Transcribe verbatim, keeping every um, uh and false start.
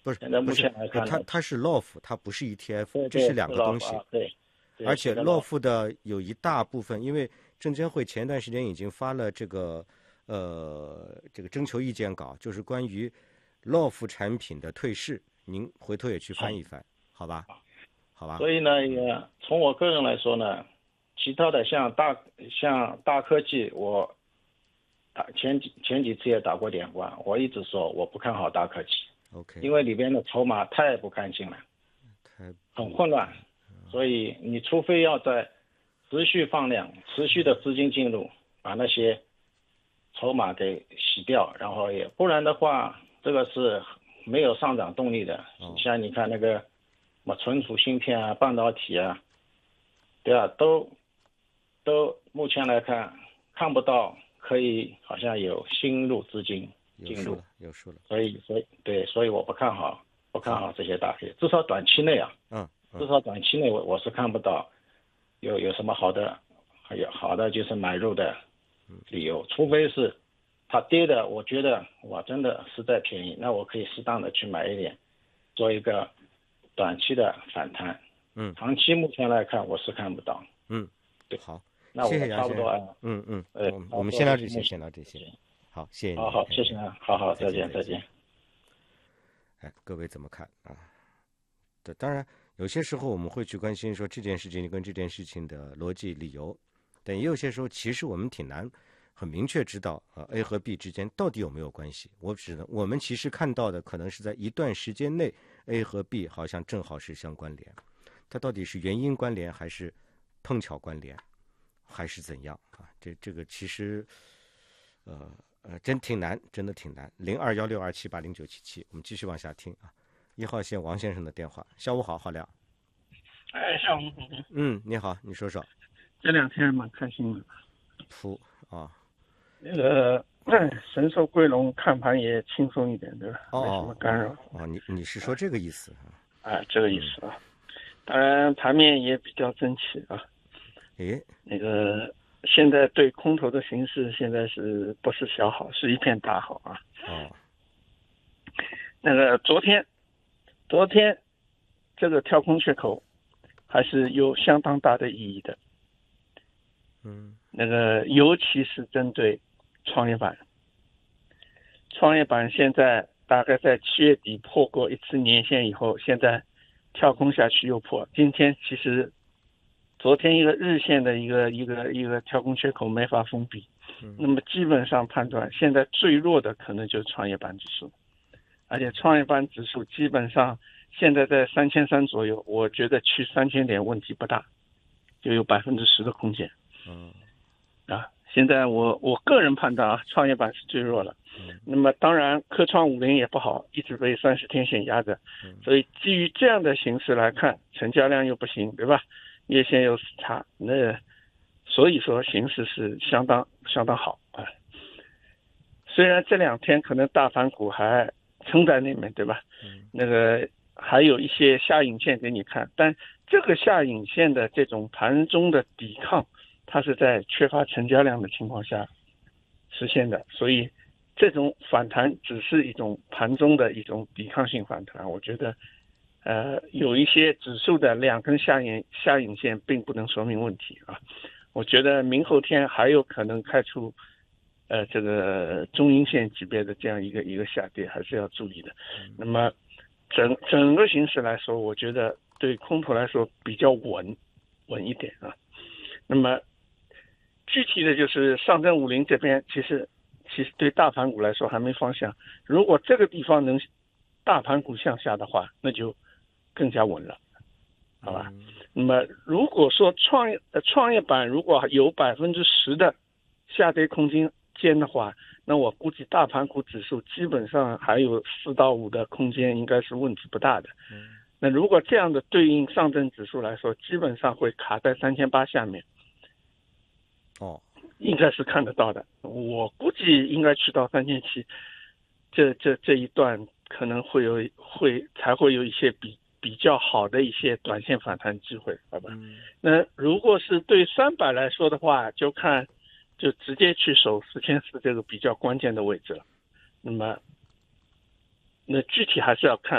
不是， 现在目前不是， 来看呢， 它它是 L O F， 它不是 E T F， 对这是两个东西。 啊、对，对而且这个 L O F 的有一大部分，因为证监会前段时间已经发了这个呃这个征求意见稿，就是关于 L O F 产品的退市，您回头也去翻一翻，好吧？好吧。 所以呢，也从我个人来说呢，其他的像大像大科技，我打前几前几次也打过电话，我一直说我不看好大科技 ，OK， 因为里边的筹码太不干净了，很混乱，所以你除非要在持续放量、持续的资金进入，把那些筹码给洗掉，然后也不然的话，这个是没有上涨动力的。 哦、 像你看那个什么存储芯片啊、半导体啊，对啊，都都目前来看看不到可以好像有新入资金进入， 有数了， 所以所以对，所以我不看好不看好这些大黑，至少短期内啊， 嗯，嗯至少短期内我我是看不到有有什么好的，还有好的就是买入的理由，除非是它跌的，我觉得哇真的实在便宜，那我可以适当的去买一点，做一个短期的反弹。 嗯， 长期目前来看我是看不到。 嗯， 对， 好， 那我差不多啊。 嗯嗯， 呃， 我们先聊这些，先聊这些。好，谢谢你。 好好，谢谢啊，好好，再见，再见。 哎，各位怎么看啊？对，当然有些时候我们会去关心说这件事情跟这件事情的逻辑理由，但也有些时候其实我们挺难很明确知道啊 A 和 B 之间到底有没有关系。我只能我们其实看到的可能是在一段时间内 A 和 B 好像正好是相关联，它到底是原因关联还是碰巧关联，还是怎样啊？这这个其实呃呃真挺难，真的挺难。零二幺六二七八零九七七，我们继续往下听啊。一号线王先生的电话，下午好，好聊。 哎，下午好。 嗯，你好，你说说。 这两天蛮开心的。 噗啊， 那个神兽归龙看盘也轻松一点，对吧？ 哦、 没什么干扰。 哦，你你是说这个意思啊？ 啊，这个意思啊。当然，盘面也比较争气啊。 诶， 那个现在对空头的形势现在是不是小好，是一片大好啊。 哦。 那个昨天，昨天这个跳空缺口还是有相当大的意义的。 嗯。 那个尤其是针对创业板，创业板现在大概在七月底破过一次年线以后，现在跳空下去又破。今天其实昨天一个日线的一个一个一个跳空缺口没法封闭， 嗯、 那么基本上判断现在最弱的可能就是创业板指数，而且创业板指数基本上现在在三千三左右，我觉得去三千点问题不大，就有百分之十的空间。 嗯。 啊，现在我我个人判断啊，创业板是最弱了。 嗯、 那么当然，科创五零也不好，一直被三十天线压着。 嗯、 所以基于这样的形势来看，成交量又不行，对吧？月线又死叉，那所以说形势是相当相当好啊。虽然这两天可能大盘股还撑在那边，对吧？ 嗯、 那个还有一些下影线给你看，但这个下影线的这种盘中的抵抗，它是在缺乏成交量的情况下实现的，所以这种反弹只是一种盘中的一种抵抗性反弹。我觉得，呃，有一些指数的两根下影下影线并不能说明问题啊。我觉得明后天还有可能开出，呃，这个中阴线级别的这样一个一个下跌，还是要注意的。那么整整个形势来说，我觉得对空头来说比较稳稳一点啊。那么具体的就是上证五零这边，其实其实对大盘股来说还没方向。如果这个地方能大盘股向下的话，那就更加稳了，好吧？嗯、那么如果说创业呃创业板如果有百分之十的下跌空间的话，那我估计大盘股指数基本上还有四到五的空间，应该是问题不大的。嗯、那如果这样的对应上证指数来说，基本上会卡在三千八下面。 哦， 应该是看得到的，我估计应该去到三千七，这这这一段可能会有会才会有一些比比较好的一些短线反弹机会，好吧？嗯、那如果是对三百来说的话，就看就直接去守四千四这个比较关键的位置了。那么，那具体还是要看。